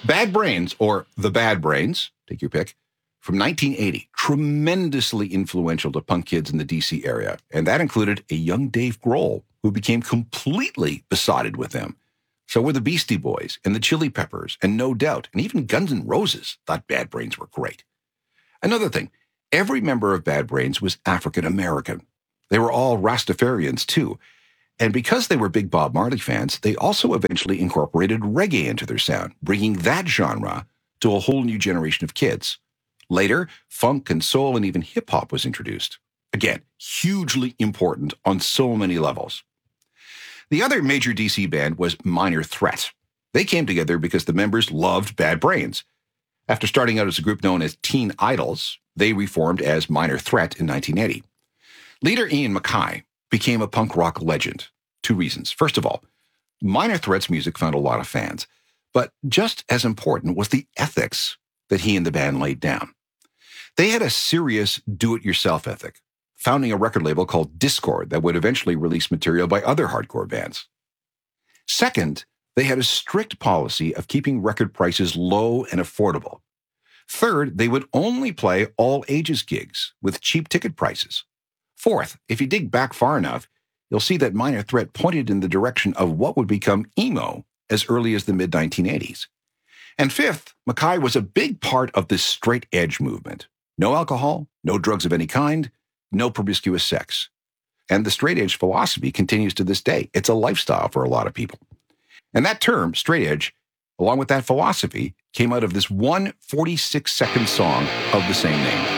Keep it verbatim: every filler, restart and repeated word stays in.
Bad Brains, or The Bad Brains, take your pick, from nineteen eighty, tremendously influential to punk kids in the D C area. And that included a young Dave Grohl, who became completely besotted with them. So were the Beastie Boys and the Chili Peppers and No Doubt, and even Guns N' Roses thought Bad Brains were great. Another thing, every member of Bad Brains was African American. They were all Rastafarians too. And because they were big Bob Marley fans, they also eventually incorporated reggae into their sound, bringing that genre to a whole new generation of kids. Later, funk and soul and even hip-hop was introduced. Again, hugely important on so many levels. The other major D C band was Minor Threat. They came together because the members loved Bad Brains. After starting out as a group known as Teen Idols, they reformed as Minor Threat in nineteen eighty. Leader Ian MacKaye became a punk rock legend. Two reasons. First of all, Minor Threat's music found a lot of fans, but just as important was the ethics that he and the band laid down. They had a serious do-it-yourself ethic, founding a record label called Discord that would eventually release material by other hardcore bands. Second, they had a strict policy of keeping record prices low and affordable. Third, they would only play all-ages gigs with cheap ticket prices. Fourth, if you dig back far enough, you'll see that Minor Threat pointed in the direction of what would become emo as early as the mid nineteen eighties. And fifth, MacKaye was a big part of this straight edge movement. No alcohol, no drugs of any kind, no promiscuous sex. And the straight edge philosophy continues to this day. It's a lifestyle for a lot of people. And that term, straight edge, along with that philosophy, came out of this one forty-six second song of the same name.